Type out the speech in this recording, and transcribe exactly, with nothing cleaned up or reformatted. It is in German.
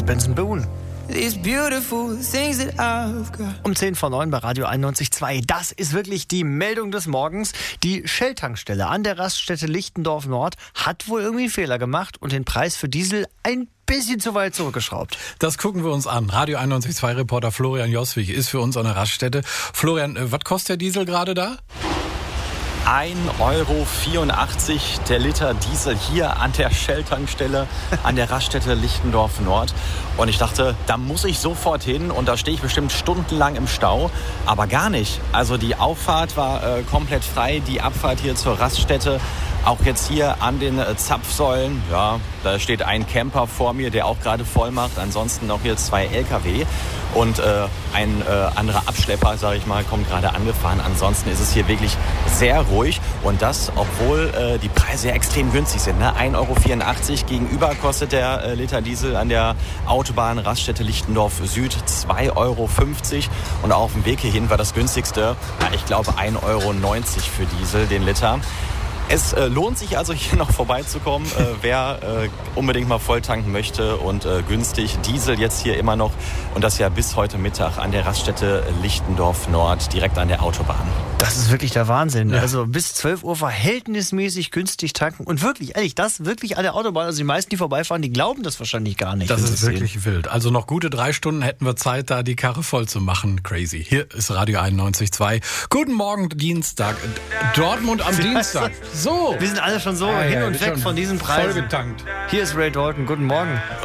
Benson Boone. Um zehn vor neun bei Radio einundneunzig Komma zwei. Das ist wirklich die Meldung des Morgens. Die Shell-Tankstelle an der Raststätte Lichtendorf Nord hat wohl irgendwie einen Fehler gemacht und den Preis für Diesel ein bisschen zu weit zurückgeschraubt. Das gucken wir uns an. Radio einundneunzig Komma zwei Reporter Florian Joswig ist für uns an der Raststätte. Florian, was kostet der Diesel gerade da? ein Euro vierundachtzig der Liter Diesel hier an der Shell-Tankstelle an der Raststätte Lichtendorf Nord. Und ich dachte, da muss ich sofort hin und da stehe ich bestimmt stundenlang im Stau. Aber gar nicht. Also die Auffahrt war äh, komplett frei, die Abfahrt hier zur Raststätte. Auch jetzt hier an den äh, Zapfsäulen, ja, da steht ein Camper vor mir, der auch gerade voll macht. Ansonsten noch hier zwei L K W und äh, ein äh, anderer Abschlepper, sage ich mal, kommt gerade angefahren. Ansonsten ist es hier wirklich sehr ruhig und das, obwohl äh, die Preise ja extrem günstig sind. Ne? ein Euro vierundachtzig gegenüber kostet der äh, Liter Diesel an der Autobahn Raststätte Lichtendorf Süd zwei Euro fünfzig und auch auf dem Weg hierhin war das günstigste, ja, ich glaube ein Euro neunzig für Diesel den Liter. Es äh, lohnt sich also hier noch vorbeizukommen, äh, wer äh, unbedingt mal voll tanken möchte und äh, günstig. Diesel jetzt hier immer noch und das ja bis heute Mittag an der Raststätte Lichtendorf Nord, direkt an der Autobahn. Das ist wirklich der Wahnsinn. Ja. Also bis zwölf Uhr verhältnismäßig günstig tanken und wirklich, ehrlich, das wirklich an der Autobahn. Also die meisten, die vorbeifahren, die glauben das wahrscheinlich gar nicht. Das ist wirklich sehen. wild. Also noch gute drei Stunden hätten wir Zeit, da die Karre voll zu machen. Crazy. Hier ist Radio einundneunzig Komma zwei. Guten Morgen, Dienstag. Dortmund am Dienstag. So. Wir sind alle schon so ah, hin ja, und weg von diesem Preis. Vollgetankt. Hier ist Ray Dalton. Guten Morgen.